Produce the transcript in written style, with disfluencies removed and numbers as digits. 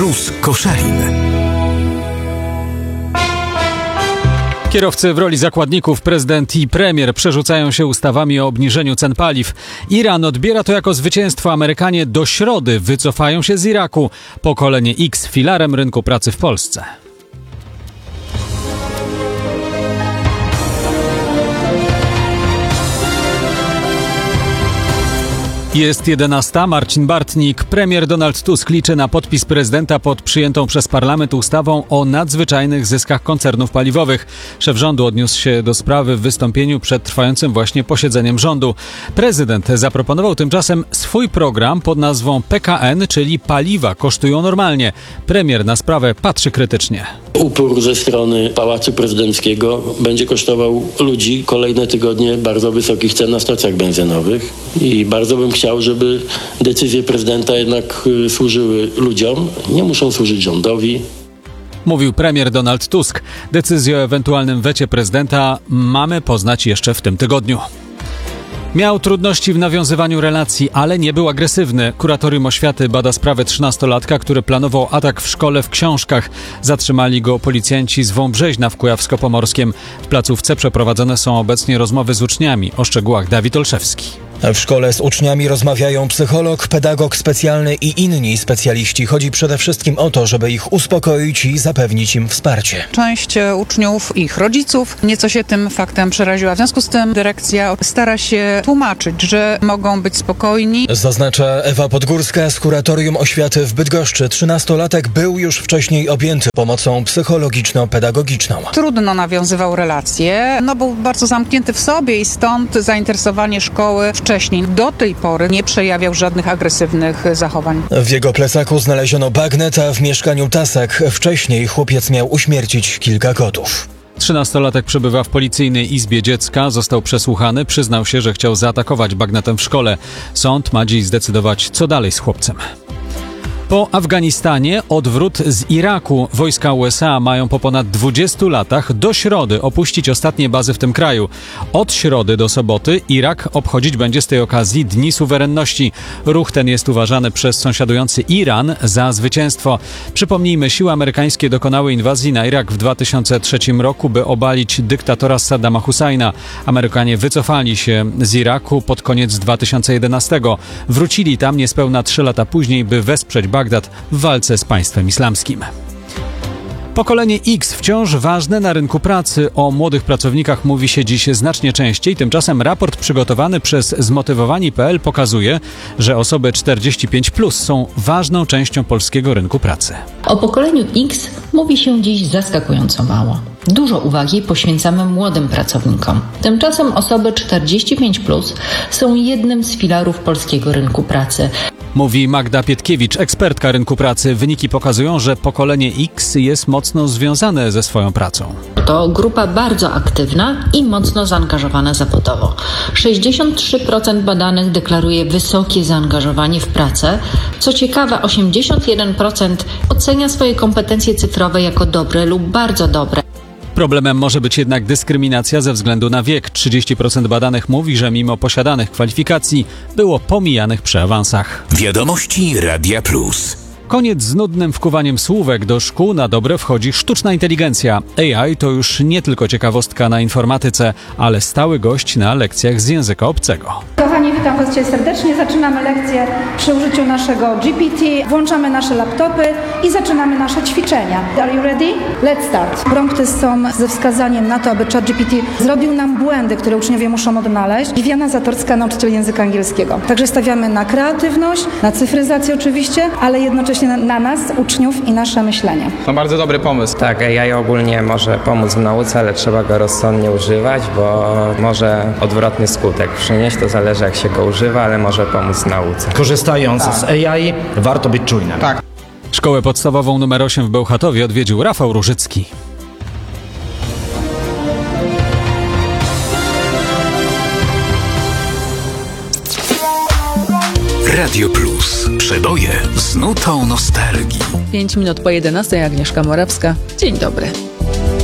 Plus Koszalin. Kierowcy w roli zakładników, prezydent i premier przerzucają się ustawami o obniżeniu cen paliw. Iran odbiera to jako zwycięstwo. Amerykanie do środy wycofają się z Iraku. Pokolenie X filarem rynku pracy w Polsce. Jest 11. Marcin Bartnik. Premier Donald Tusk liczy na podpis prezydenta pod przyjętą przez parlament ustawą o nadzwyczajnych zyskach koncernów paliwowych. Szef rządu odniósł się do sprawy w wystąpieniu przed trwającym właśnie posiedzeniem rządu. Prezydent zaproponował tymczasem swój program pod nazwą PKN, czyli paliwa kosztują normalnie. Premier na sprawę patrzy krytycznie. Upór ze strony Pałacu Prezydenckiego będzie kosztował ludzi kolejne tygodnie bardzo wysokich cen na stacjach benzynowych i bardzo bym chciał, żeby decyzje prezydenta jednak służyły ludziom, nie muszą służyć rządowi. Mówił premier Donald Tusk. Decyzję o ewentualnym wecie prezydenta mamy poznać jeszcze w tym tygodniu. Miał trudności w nawiązywaniu relacji, ale nie był agresywny. Kuratorium Oświaty bada sprawę 13-latka, który planował atak w szkole w Książkach. Zatrzymali go policjanci z Wąbrzeźna w Kujawsko-Pomorskiem. W placówce przeprowadzone są obecnie rozmowy z uczniami. O szczegółach Dawid Olszewski. W szkole z uczniami rozmawiają psycholog, pedagog specjalny i inni specjaliści. Chodzi przede wszystkim o to, żeby ich uspokoić i zapewnić im wsparcie. Część uczniów i ich rodziców nieco się tym faktem przeraziła. W związku z tym dyrekcja stara się tłumaczyć, że mogą być spokojni. Zaznacza Ewa Podgórska z Kuratorium Oświaty w Bydgoszczy. 13-latek był już wcześniej objęty pomocą psychologiczno-pedagogiczną. Trudno nawiązywał relacje, był bardzo zamknięty w sobie i stąd zainteresowanie szkoły wcześniej. Do tej pory nie przejawiał żadnych agresywnych zachowań. W jego plecaku znaleziono bagnet, a w mieszkaniu tasak. Wcześniej chłopiec miał uśmiercić kilka kotów. 13-latek przebywa w policyjnej izbie dziecka. Został przesłuchany. Przyznał się, że chciał zaatakować bagnetem w szkole. Sąd ma dziś zdecydować, co dalej z chłopcem. Po Afganistanie odwrót z Iraku. Wojska USA mają po ponad 20 latach do środy opuścić ostatnie bazy w tym kraju. Od środy do soboty Irak obchodzić będzie z tej okazji Dni Suwerenności. Ruch ten jest uważany przez sąsiadujący Iran za zwycięstwo. Przypomnijmy, siły amerykańskie dokonały inwazji na Irak w 2003 roku, by obalić dyktatora Saddama Husajna. Amerykanie wycofali się z Iraku pod koniec 2011. Wrócili tam niespełna 3 lata później, by wesprzeć Bagdad w walce z państwem islamskim. Pokolenie X wciąż ważne na rynku pracy. O młodych pracownikach mówi się dziś znacznie częściej. Tymczasem raport przygotowany przez Zmotywowani.pl pokazuje, że osoby 45+ są ważną częścią polskiego rynku pracy. O pokoleniu X mówi się dziś zaskakująco mało. Dużo uwagi poświęcamy młodym pracownikom. Tymczasem osoby 45+ są jednym z filarów polskiego rynku pracy. Mówi Magda Pietkiewicz, ekspertka rynku pracy. Wyniki pokazują, że pokolenie X jest mocno związane ze swoją pracą. To grupa bardzo aktywna i mocno zaangażowana zawodowo. 63% badanych deklaruje wysokie zaangażowanie w pracę. Co ciekawe, 81% ocenia swoje kompetencje cyfrowe jako dobre lub bardzo dobre. Problemem może być jednak dyskryminacja ze względu na wiek. 30% badanych mówi, że mimo posiadanych kwalifikacji było pomijanych przy awansach. Wiadomości Radia Plus. Koniec z nudnym wkuwaniem słówek. Do szkół na dobre wchodzi sztuczna inteligencja. AI to już nie tylko ciekawostka na informatyce, ale stały gość na lekcjach z języka obcego. Kochani, witam Was dzisiaj serdecznie. Zaczynamy lekcję przy użyciu naszego GPT. Włączamy nasze laptopy i zaczynamy nasze ćwiczenia. Are you ready? Let's start. Prompty są ze wskazaniem na to, aby ChatGPT zrobił nam błędy, które uczniowie muszą odnaleźć. Viviana Zatorska, nauczyciel języka angielskiego. Także stawiamy na kreatywność, na cyfryzację oczywiście, ale jednocześnie na nas, uczniów i nasze myślenie. To bardzo dobry pomysł. Tak, AI ogólnie może pomóc w nauce, ale trzeba go rozsądnie używać, bo może odwrotny skutek przynieść. To zależy, jak się go używa, ale może pomóc w nauce. Korzystając z AI, warto być czujnym. Tak. Szkołę podstawową nr 8 w Bełchatowie odwiedził Rafał Różycki. Radio Plus. Przeboje z nutą nostalgii. 5 minut po 11, Agnieszka Morawska. Dzień dobry.